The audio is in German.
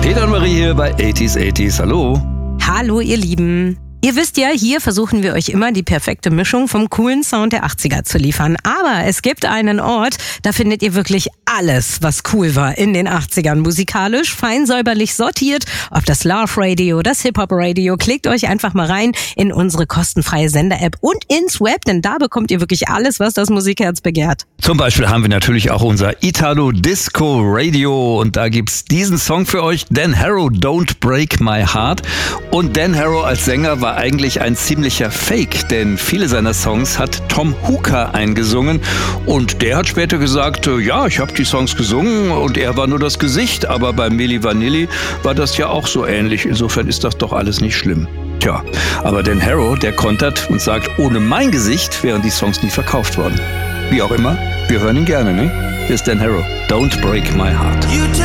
Peter und Marie hier bei 80s. Hallo. Hallo ihr Lieben. Ihr wisst ja, hier versuchen wir euch immer die perfekte Mischung vom coolen Sound der 80er zu liefern. Aber es gibt einen Ort, da findet ihr wirklich alles, was cool war in den 80ern. Musikalisch, fein säuberlich sortiert. Ob das Love Radio, das Hip-Hop Radio. Klickt euch einfach mal rein in unsere kostenfreie Sender-App und ins Web, denn da bekommt ihr wirklich alles, was das Musikherz begehrt. Zum Beispiel haben wir natürlich auch unser Italo Disco Radio und da gibt's diesen Song für euch, Dan Harrow, Don't Break My Heart. Und Dan Harrow als Sänger war eigentlich ein ziemlicher Fake, denn viele seiner Songs hat Tom Hooker eingesungen und der hat später gesagt, ja, ich habe die Songs gesungen und er war nur das Gesicht, aber bei Milli Vanilli war das ja auch so ähnlich, insofern ist das doch alles nicht schlimm. Tja, aber Dan Harrow, der kontert und sagt, ohne mein Gesicht wären die Songs nie verkauft worden. Wie auch immer, wir hören ihn gerne, ne? Hier ist Dan Harrow, Don't Break My Heart.